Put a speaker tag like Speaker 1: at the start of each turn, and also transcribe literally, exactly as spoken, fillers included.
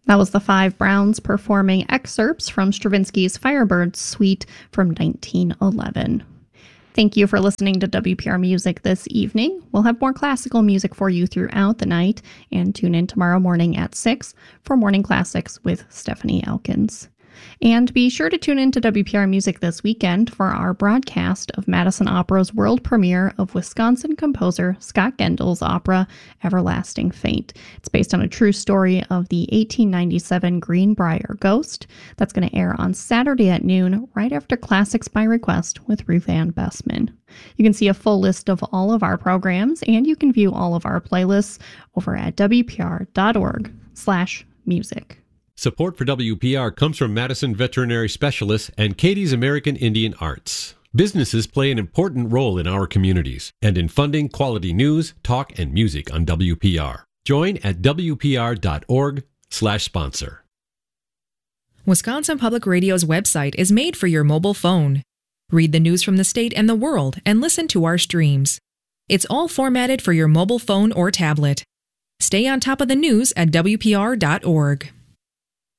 Speaker 1: That was the Five Browns performing excerpts from Stravinsky's Firebird Suite from nineteen eleven. Thank you for listening to W P R Music this evening. We'll have more classical music for you throughout the night, and tune in tomorrow morning at six for Morning Classics with Stephanie Elkins. And be sure to tune in to W P R Music this weekend for our broadcast of Madison Opera's world premiere of Wisconsin composer Scott Gendel's opera, Everlasting Fate. It's based on a true story of the eighteen ninety-seven Greenbrier Ghost. That's going to air on Saturday at noon, right after Classics by Request with Ruth Ann Bessman. You can see a full list of all of our programs, and you can view all of our playlists over at W P R dot org slash music.
Speaker 2: Support for W P R comes from Madison Veterinary Specialists and Katie's American Indian Arts. Businesses play an important role in our communities and in funding quality news, talk, and music on W P R. Join at W P R dot org slash sponsor.
Speaker 3: Wisconsin Public Radio's website is made for your mobile phone. Read the news from the state and the world and listen to our streams. It's all formatted for your mobile phone or tablet. Stay on top of the news at W P R dot org.